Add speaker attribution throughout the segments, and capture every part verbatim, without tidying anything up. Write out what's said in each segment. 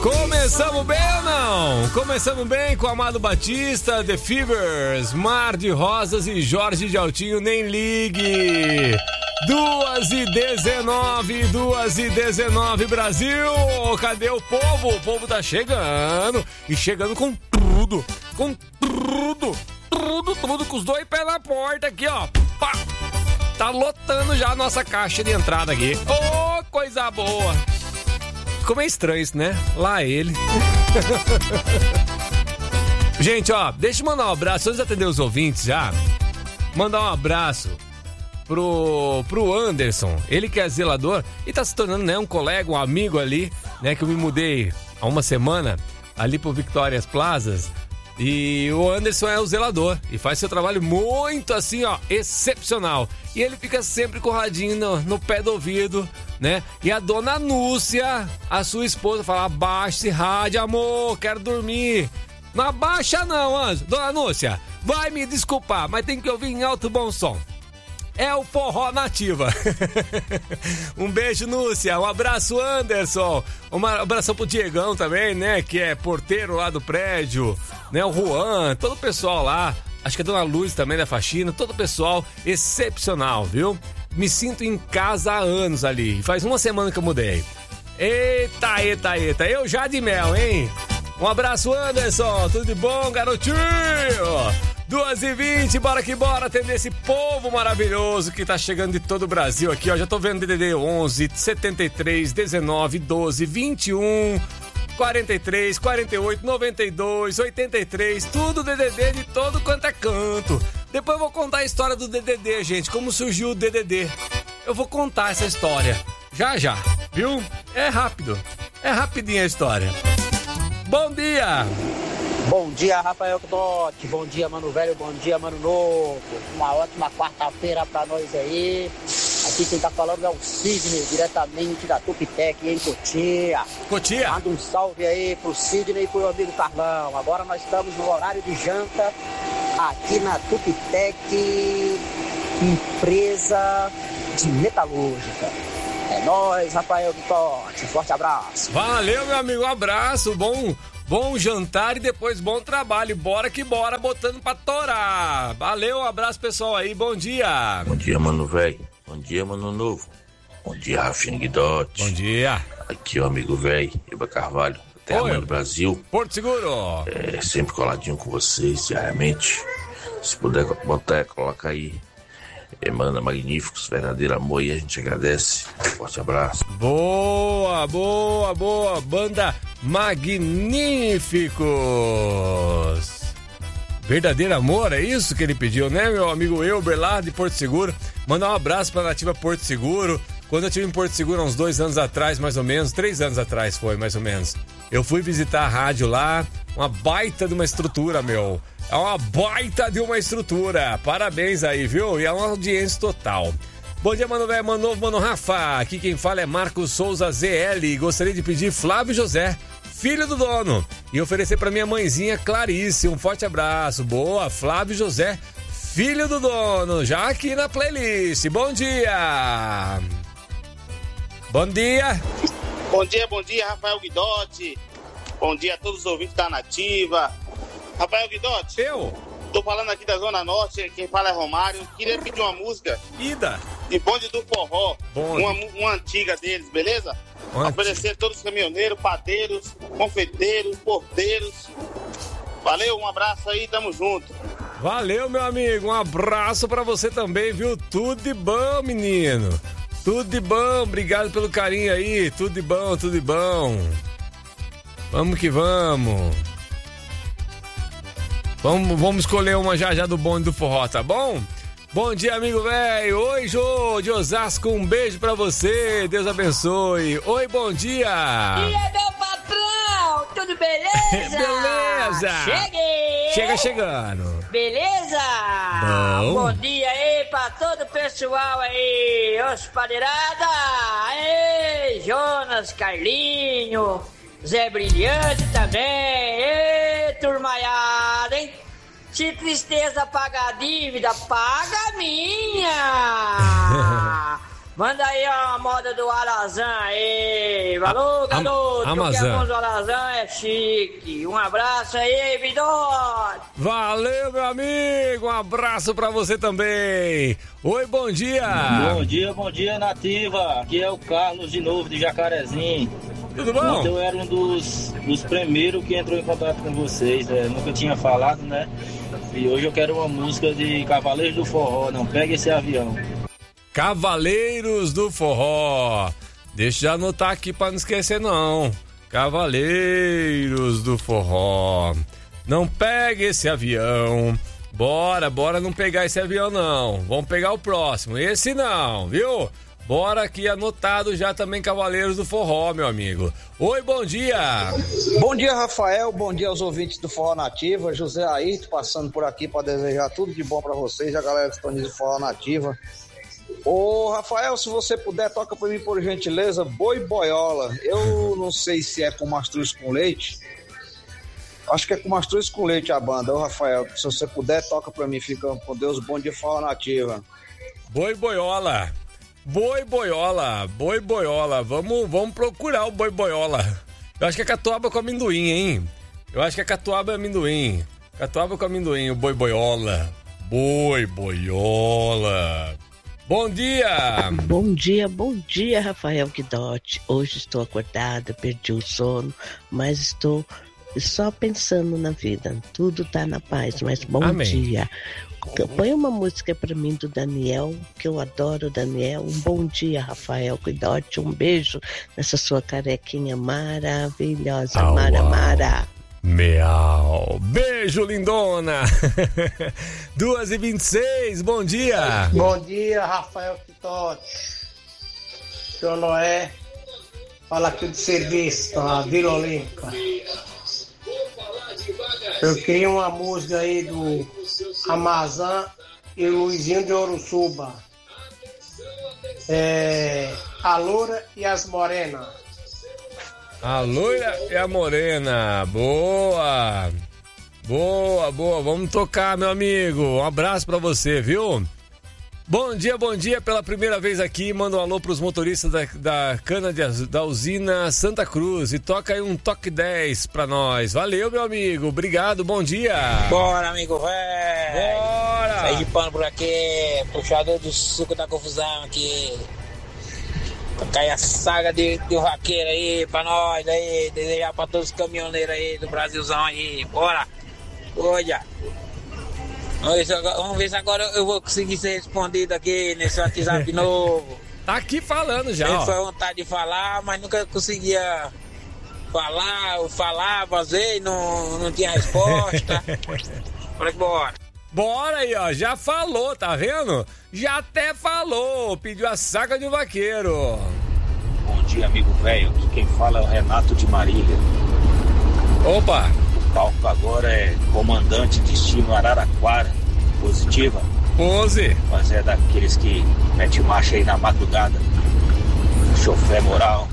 Speaker 1: Começamos bem ou não? Começamos bem com Amado Batista, The Fevers, Mar de Rosas e Jorge de Altinho, Nem Ligue. Duas e dezenove, duas e dezenove, Brasil. Cadê o povo? O povo tá chegando. E chegando com tudo, com tudo, tudo, tudo, com os dois pés na porta aqui, ó. Pá. Tá lotando já a nossa caixa de entrada aqui. Ô, oh, coisa boa. Ficou meio estranho isso, né? Lá ele. Gente, ó, deixa eu mandar um abraço. Antes de atender os ouvintes já, mandar um abraço pro, pro Anderson. Ele que é zelador e tá se tornando, né, um colega, um amigo ali, né? Que eu me mudei há uma semana ali pro Victórias Plazas. E o Anderson é o zelador e faz seu trabalho muito assim, ó, excepcional. E ele fica sempre com o radinho no, no pé do ouvido, né? E a dona Núcia, a sua esposa, fala: abaixa esse rádio, amor, quero dormir. Não abaixa não, Anjo. Dona Núcia, vai me desculpar, mas tem que ouvir em alto bom som. É o forró nativa. Um beijo, Núcia. Um abraço, Anderson. Um abração pro Diegão também, né? Que é porteiro lá do prédio. Né? O Juan, todo o pessoal lá. Acho que a Dona Luz também da faxina. Todo o pessoal excepcional, viu? Me sinto em casa há anos ali. Faz uma semana que eu mudei. Eita, eita, eita. Eu já de mel, hein? Um abraço, Anderson. Tudo de bom, garotinho? duas e vinte, bora que bora atender esse povo maravilhoso que tá chegando de todo o Brasil aqui, ó. Já tô vendo D D D onze, setenta e três, dezenove, doze, vinte e um, quarenta e três, quarenta e oito, noventa e dois, oitenta e três, tudo D D D de todo quanto é canto. Depois eu vou contar a história do D D D, gente, como surgiu o D D D. Eu vou contar essa história já já, viu? É rápido, é rapidinho a história. Bom dia!
Speaker 2: Bom dia, Rafael Dotti. Bom dia, Mano Velho. Bom dia, Mano Novo. Uma ótima quarta-feira pra nós aí. Aqui quem tá falando é o Sidney, diretamente da Tupitec em Cotia.
Speaker 1: Cotia.
Speaker 2: Manda um salve aí pro Sidney e pro meu amigo Carlão. Agora nós estamos no horário de janta aqui na Tupitec, empresa de metalúrgica. É nóis, Rafael Dotti. Forte abraço.
Speaker 1: Valeu, meu amigo. Um abraço. Bom... Bom jantar e depois bom trabalho. Bora que bora, botando pra torar. Valeu, um abraço, pessoal aí. Bom dia.
Speaker 3: Bom dia, Mano Velho. Bom dia, Mano Novo. Bom dia, Rafinha Guidotti.
Speaker 1: Bom dia.
Speaker 3: Aqui é o amigo velho, Iba Carvalho, Terra Mãe do Brasil.
Speaker 1: Porto Seguro.
Speaker 3: É, sempre coladinho com vocês, diariamente. Se puder botar, coloca aí. Emana Magníficos, verdadeiro amor, e a gente agradece. Forte abraço.
Speaker 1: Boa, boa, boa. Banda Magníficos. Verdadeiro amor, é isso que ele pediu, né, meu amigo Elber lá de Porto Seguro? Mandar um abraço pra Nativa Porto Seguro. Quando eu estive em Porto Seguro, há uns dois anos atrás, mais ou menos, três anos atrás foi, mais ou menos, eu fui visitar a rádio lá, uma baita de uma estrutura, meu. É uma baita de uma estrutura. Parabéns aí, viu? E é uma audiência total. Bom dia, Mano Velho, Mano Novo, Mano Rafa. Aqui quem fala é Marcos Souza Z L. Gostaria de pedir Flávio José, filho do dono, e oferecer pra minha mãezinha Clarice. Um forte abraço. Boa, Flávio José, filho do dono, já aqui na playlist. Bom dia. Bom dia.
Speaker 4: Bom dia, bom dia, Rafael Guidotti. Bom dia a todos os ouvintes da Nativa. Rafael Guidotti.
Speaker 1: Eu?
Speaker 4: Tô falando aqui da Zona Norte, quem fala é Romário. Queria pedir uma música.
Speaker 1: Ida.
Speaker 4: De Bonde do Forró.
Speaker 1: Bonde.
Speaker 4: Uma, uma antiga deles, beleza?
Speaker 1: Uma
Speaker 4: Oferecer a todos os caminhoneiros, padeiros, confeiteiros, porteiros. Valeu, um abraço aí, tamo junto.
Speaker 1: Valeu, meu amigo. Um abraço pra você também, viu? Tudo de bom, menino. Tudo de bom. Obrigado pelo carinho aí. Tudo de bom, tudo de bom. Vamos que vamos. Vamos, vamos escolher uma já já do bonde do forró, tá bom? Bom dia, amigo velho. Oi, Jô, de Osasco, um beijo pra você. Deus abençoe. Oi, bom dia.
Speaker 5: E aí, meu patrão? Tudo beleza?
Speaker 1: Beleza.
Speaker 5: Cheguei.
Speaker 1: Chega chegando.
Speaker 5: Beleza?
Speaker 1: Bom.
Speaker 5: Bom dia aí pra todo o pessoal aí. Os padeirada. Ei, Jonas, Carlinho, Zé Brilhante também. Ei, turmaiada, hein? Se tristeza paga a dívida, paga a minha! Manda aí a moda do Alazan aí. Valeu, garoto.
Speaker 1: Amazan.
Speaker 5: O Alazan é chique. Um abraço aí, Vidor.
Speaker 1: Valeu, meu amigo. Um abraço pra você também. Oi, bom dia.
Speaker 6: Bom dia, bom dia, Nativa. Aqui é o Carlos de novo, de Jacarezinho.
Speaker 1: Tudo bom?
Speaker 6: Eu era um dos, dos primeiros que entrou em contato com vocês. É, nunca tinha falado, né? E hoje eu quero uma música de Cavaleiros do Forró. Não pegue esse avião.
Speaker 1: Cavaleiros do Forró. Deixa eu anotar aqui pra não esquecer não. Cavaleiros do Forró. Não pegue esse avião. Bora, bora não pegar esse avião não. Vamos pegar o próximo. Esse não, viu? Bora aqui anotado já também Cavaleiros do Forró, meu amigo. Oi, bom dia.
Speaker 7: Bom dia, Rafael. Bom dia aos ouvintes do Forró Nativa. José Ayrton passando por aqui para desejar tudo de bom para vocês, a galera que estão do Forró Nativa. Ô, Rafael, se você puder, toca pra mim, por gentileza, Boi Boiola. Eu não sei se é com mastruz com leite. Acho que é com mastruz com leite a banda. Ô, Rafael, se você puder, toca pra mim. Fica com Deus, bom dia, Forró Nativa.
Speaker 1: Boi Boiola. Boi Boiola. Boi Boiola. Vamos, vamos procurar o Boi Boiola. Eu acho que é catuaba com amendoim, hein? Eu acho que é catuaba e amendoim. Catuaba com amendoim, o Boi Boiola. Boi Boiola. Bom dia!
Speaker 8: Bom dia, bom dia, Rafael Guidotti. Hoje estou acordada, perdi o sono, mas estou só pensando na vida. Tudo tá na paz, mas bom Amém. Dia. Põe uma música pra mim do Daniel, que eu adoro o Daniel. Um bom dia, Rafael Guidotti. Um beijo nessa sua carequinha maravilhosa, au, Mara au. Mara.
Speaker 1: Meau. Beijo, lindona. duas e vinte e seis, bom dia.
Speaker 9: Bom dia, Rafael Guidotti. Seu Noé. Fala aqui de serviço, na Vila Olímpica. Eu queria uma música aí do Amazan e Luizinho de Oruçuba. É, a Loura e as Morenas.
Speaker 1: A loira e a morena. Boa. Boa, boa. Vamos tocar, meu amigo. Um abraço pra você, viu? Bom dia, bom dia. Pela primeira vez aqui, manda um alô pros motoristas da, da cana de, da usina Santa Cruz. E toca aí um toque dez pra nós. Valeu, meu amigo. Obrigado, bom dia.
Speaker 10: Bora, amigo, velho.
Speaker 1: Bora.
Speaker 10: Sai de pano por aqui. Puxador do suco da confusão aqui. Cai a saga de, de vaqueiro aí pra nós aí, desejar pra todos os caminhoneiros aí do Brasilzão aí, bora! Olha! Vamos ver, se agora, vamos ver se agora eu vou conseguir ser respondido aqui nesse WhatsApp novo.
Speaker 1: Tá aqui falando já.
Speaker 10: Ele foi vontade de falar, mas nunca conseguia falar, eu falava às vezes, não, não tinha resposta. Bora que bora!
Speaker 1: Bora aí, ó, já falou, tá vendo? Já até falou, pediu a saga de um vaqueiro.
Speaker 11: Bom dia, amigo velho, aqui quem fala é o Renato de Marília.
Speaker 1: Opa!
Speaker 11: O palco agora é comandante destino Araraquara, positiva.
Speaker 1: Pose!
Speaker 11: Mas é daqueles que mete marcha aí na madrugada, chofé moral.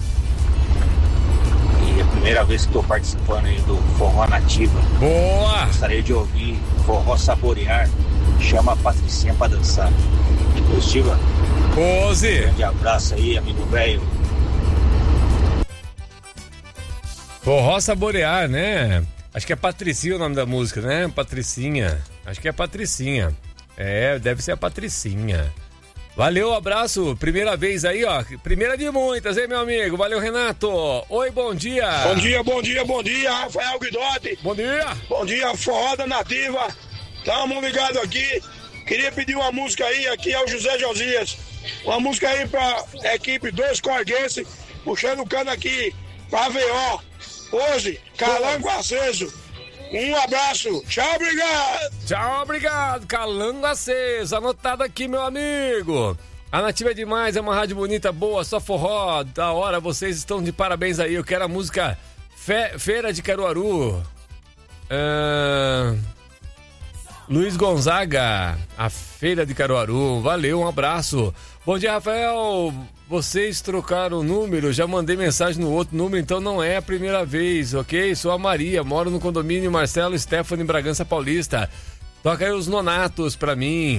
Speaker 11: E é a primeira vez que estou participando aí do Forró Nativa.
Speaker 1: Boa!
Speaker 11: Gostaria de ouvir Forró Saborear. Chama a Patricinha pra dançar. Positiva?
Speaker 1: Pose!
Speaker 11: Um grande abraço aí, amigo velho.
Speaker 1: Forró Saborear, né? Acho que é Patricinha o nome da música, né? Patricinha. Acho que é Patricinha. É, deve ser a Patricinha. Valeu, abraço. Primeira vez aí, ó. Primeira de muitas, hein, meu amigo? Valeu, Renato. Oi, bom dia.
Speaker 12: Bom dia, bom dia, bom dia, Rafael Guidotti.
Speaker 1: Bom dia.
Speaker 12: Bom dia, Forró da Nativa. Tamo ligado aqui. Queria pedir uma música aí, aqui é o José Josias. Uma música aí pra equipe dois Corguense, puxando o cano aqui pra V O. Hoje, Calango Aceso. Um abraço. Tchau, obrigado.
Speaker 1: Tchau, obrigado. Calango Aceso. Anotado aqui, meu amigo. A Nativa é demais, é uma rádio bonita, boa, só forró. Da hora, vocês estão de parabéns aí. Eu quero a música Fe... Feira de Caruaru. Uh... Luiz Gonzaga, a Feira de Caruaru. Valeu, um abraço. Bom dia, Rafael. Vocês trocaram o número, já mandei mensagem no outro número, então não é a primeira vez, ok? Sou a Maria, moro no condomínio Marcelo Stephanie, Bragança Paulista. Toca aí os Nonatos pra mim.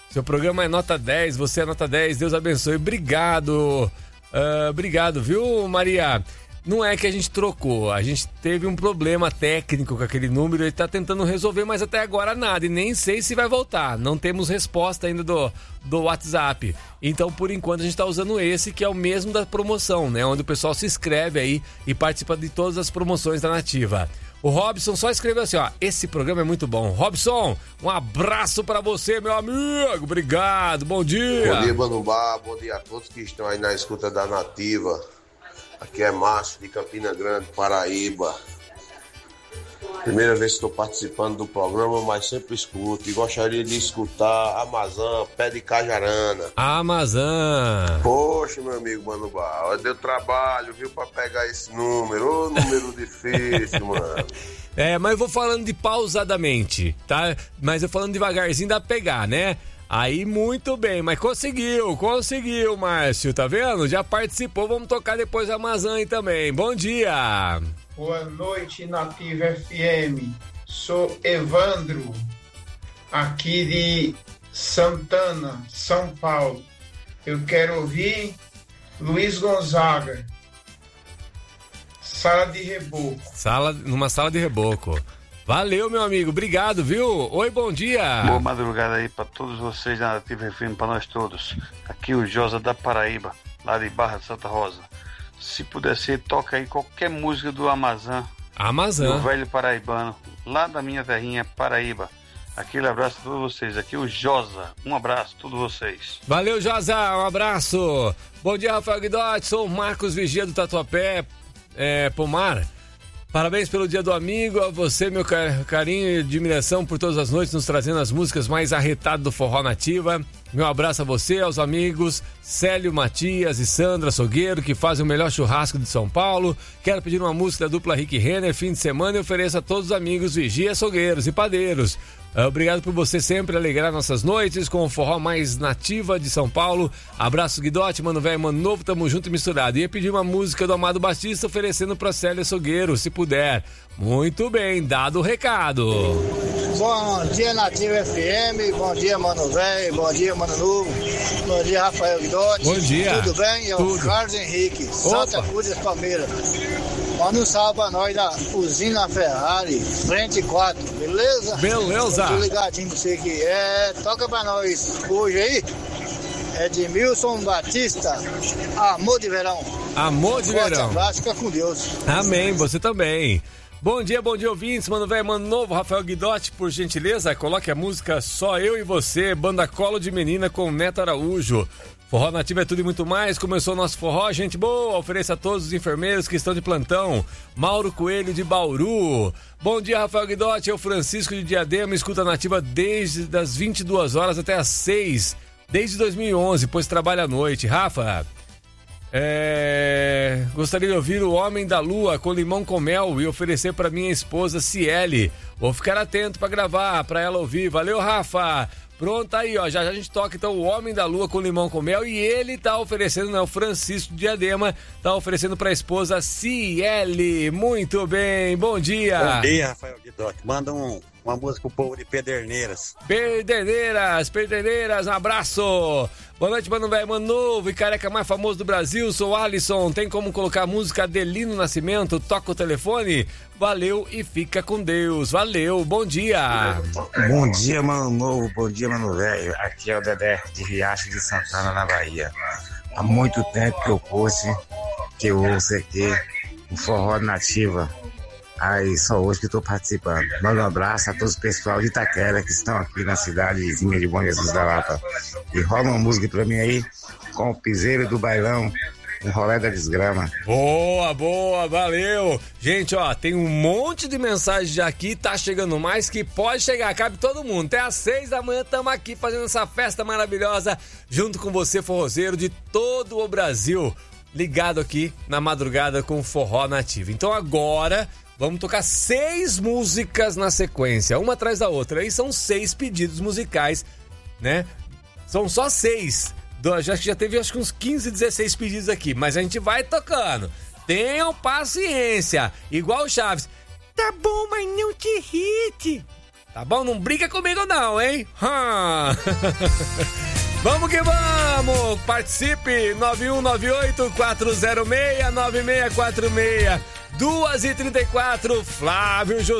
Speaker 1: Seu programa é nota dez, você é nota dez, Deus abençoe. Obrigado, uh, obrigado, viu, Maria? Não é que a gente trocou, a gente teve um problema técnico com aquele número, ele tá tentando resolver, mas até agora nada, e nem sei se vai voltar. Não temos resposta ainda do, do WhatsApp. Então, por enquanto, a gente tá usando esse, que é o mesmo da promoção, né? Onde o pessoal se inscreve aí e participa de todas as promoções da Nativa. O Robson só escreveu assim, ó, esse programa é muito bom. Robson, um abraço pra você, meu amigo, obrigado, bom dia.
Speaker 13: Bom dia, Manubá, bom dia a todos que estão aí na escuta da Nativa. Aqui é Márcio de Campina Grande, Paraíba. Primeira vez que estou participando do programa, mas sempre escuto. E gostaria de escutar Amazã, Pé de Cajarana.
Speaker 1: Amazã.
Speaker 13: Poxa, meu amigo Manubá, deu trabalho, viu, pra pegar esse número. Ô, número difícil, mano.
Speaker 1: É, mas eu vou falando de pausadamente, tá? Mas eu falando devagarzinho dá pra pegar, né? Aí, muito bem, mas conseguiu, conseguiu, Márcio, tá vendo? Já participou, vamos tocar depois a Amazã aí também. Bom dia!
Speaker 14: Boa noite, Nativa F M. Sou Evandro, aqui de Santana, São Paulo. Eu quero ouvir Luiz Gonzaga, Sala de Reboco.
Speaker 1: Sala, numa sala de reboco. Valeu, meu amigo, obrigado, viu? Oi, bom dia.
Speaker 15: Boa madrugada aí pra todos vocês da Nativa F M, pra nós todos. Aqui o Josa da Paraíba, lá de Barra de Santa Rosa. Se puder ser, toca aí qualquer música do Amazã.
Speaker 1: Amazã.
Speaker 15: Do velho paraibano, lá da minha terrinha, Paraíba. Aquele abraço a todos vocês. Aqui o Josa. Um abraço a todos vocês.
Speaker 1: Valeu, Josa, um abraço. Bom dia, Rafael Guidotti, sou o Marcos Vigia do Tatuapé, é, Pomar. Parabéns pelo dia do amigo, a você, meu carinho e admiração por todas as noites, nos trazendo as músicas mais arretadas do Forró Nativa. Meu abraço a você, aos amigos Célio, Matias e Sandra Sogueiro, que fazem o melhor churrasco de São Paulo. Quero pedir uma música da dupla Rick Renner, fim de semana, e ofereço a todos os amigos Vigia, Sogueiros e Padeiros. Obrigado por você sempre alegrar nossas noites com o forró mais nativa de São Paulo. Abraço, Guidotti, Mano Velho, Mano Novo, tamo junto e misturado. Ia pedir uma música do Amado Batista oferecendo pra Célia Sogueiro, se puder. Muito bem, dado o recado.
Speaker 16: Bom dia, Nativa F M, bom dia, Mano Velho, bom dia, Mano Novo, bom dia, Rafael Guidotti.
Speaker 1: Bom dia.
Speaker 16: Tudo bem? Eu,
Speaker 1: Tudo.
Speaker 16: Carlos Henrique, Santa Cruz das Palmeiras. Manda um salve pra nós da Usina Ferrari, frente quatro, beleza?
Speaker 1: Beleza.
Speaker 16: Tô ligadinho pra você aqui. É, toca pra nós hoje aí. É de Milson Batista, Amor de Verão.
Speaker 1: Amor de
Speaker 16: Forte
Speaker 1: Verão.
Speaker 16: abraço, fica com Deus.
Speaker 1: Amém, você também. Bom dia, bom dia, ouvintes, Mano Velho, Mano Novo, Rafael Guidotti, por gentileza, coloque a música Só Eu e Você, Banda Colo de Menina com Neto Araújo. Forró Nativa é tudo e muito mais, começou o nosso forró, gente boa, ofereça a todos os enfermeiros que estão de plantão. Mauro Coelho de Bauru. Bom dia, Rafael Guidotti, eu Francisco de Diadema, escuta a Nativa desde as vinte e duas horas até as seis, desde dois mil e onze, pois trabalha à noite. Rafa, é... gostaria de ouvir O Homem da Lua com Limão com Mel e oferecer para minha esposa Ciele. Vou ficar atento para gravar, para ela ouvir. Valeu, Rafa. Pronto, aí, ó, já, já a gente toca então O Homem da Lua com Limão com Mel e ele tá oferecendo, né, o Francisco de Diadema tá oferecendo pra esposa Ciele. Muito bem, bom dia.
Speaker 17: Bom dia, Rafael Guidotti. Manda um, uma música pro povo de Pederneiras.
Speaker 1: Pederneiras, Pederneiras, um abraço. Boa noite, Mano Velho, Mano Novo e careca mais famoso do Brasil, sou Alisson. Tem como colocar a música Adelino Nascimento? Toca o telefone? Valeu e fica com Deus. Valeu, bom dia.
Speaker 18: Bom dia, Mano Novo, bom dia, Mano Velho. Aqui é o Dedé de Riacho de Santana, na Bahia. Há muito tempo que eu puse, que eu ouço aqui o Forró Nativa. Aí só hoje que estou participando. Manda um abraço a todos o pessoal de Itaquera que estão aqui na cidadezinha de Bom Jesus da Lapa. E rola uma música pra mim aí com o piseiro do bailão, um rolê da desgrama.
Speaker 1: Boa, boa, valeu. Gente, ó, tem um monte de mensagem já aqui, tá chegando mais que pode chegar, cabe todo mundo. Até às seis da manhã estamos aqui fazendo essa festa maravilhosa junto com você, forrozeiro de todo o Brasil, ligado aqui na madrugada com o Forró Nativo. Então agora vamos tocar seis músicas na sequência, uma atrás da outra. Aí são seis pedidos musicais, né? São só seis. Já, já teve acho que uns quinze, dezesseis pedidos aqui, mas a gente vai tocando. Tenham paciência. Igual o Chaves. Tá bom, mas não te irrite. Tá bom? Não brinca comigo não, hein? Hum. Vamos que vamos! Participe! nove um nove oito, quatro zero seis, nove seis quatro seis. duas e trinta e quatro, Flávio José.